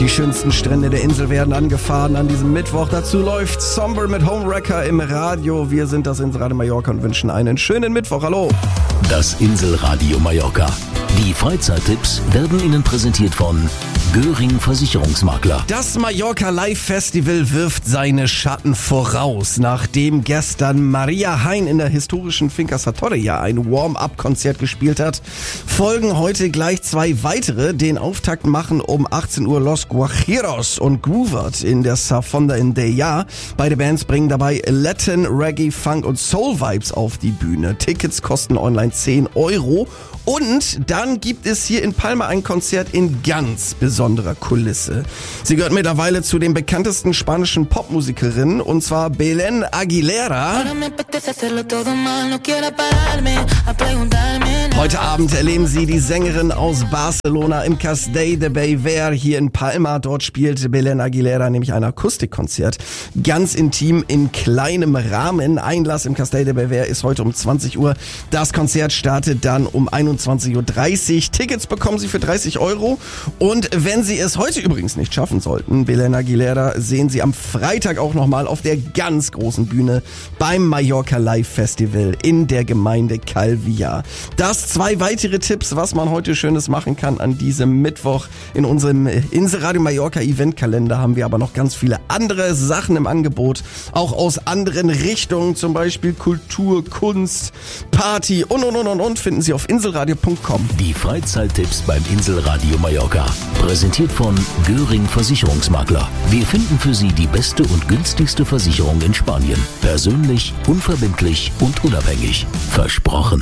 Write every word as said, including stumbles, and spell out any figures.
Die schönsten Strände der Insel werden angefahren an diesem Mittwoch. Dazu läuft Somber mit Homewrecker im Radio. Wir sind das Inselradio Mallorca und wünschen einen schönen Mittwoch. Hallo. Das Inselradio Mallorca. Die Freizeittipps werden Ihnen präsentiert von Göring Versicherungsmakler. Das Mallorca Live Festival wirft seine Schatten voraus. Nachdem gestern Maria Hein in der historischen Finca Satorya ein Warm-up-Konzert gespielt hat, folgen heute gleich zwei weitere. Den Auftakt machen um achtzehn Uhr Los Guajiros und Groovert in der Safonda in Deja. Beide Bands bringen dabei Latin, Reggae, Funk und Soul Vibes auf die Bühne. Tickets kosten online zehn Euro. Und dann gibt es hier in Palma ein Konzert in ganz besonderer Kulisse. Sie gehört mittlerweile zu den bekanntesten spanischen Popmusikerinnen, und zwar Belén Aguilera. Heute Abend erleben Sie die Sängerin aus Barcelona im Castell de Bellver hier in Palma. Dort spielt Belén Aguilera nämlich ein Akustikkonzert. Ganz intim in kleinem Rahmen. Einlass im Castell de Bellver ist heute um zwanzig Uhr. Das Konzert startet dann um einundzwanzig Uhr dreißig. Tickets bekommen Sie für dreißig Euro. Und wenn Sie es heute übrigens nicht schaffen sollten, Belén Aguilera sehen Sie am Freitag auch nochmal auf der ganz großen Bühne beim Mallorca Live Festival in der Gemeinde Calvia. Das zwei weitere Tipps, was man heute Schönes machen kann an diesem Mittwoch. In unserem Inselradio Mallorca Eventkalender haben wir aber noch ganz viele andere Sachen im Angebot. Auch aus anderen Richtungen, zum Beispiel Kultur, Kunst, Party und und und und und finden Sie auf inselradio punkt com. Die Freizeittipps beim Inselradio Mallorca. Präsentiert von Göring Versicherungsmakler. Wir finden für Sie die beste und günstigste Versicherung in Spanien. Persönlich, unverbindlich und unabhängig. Versprochen.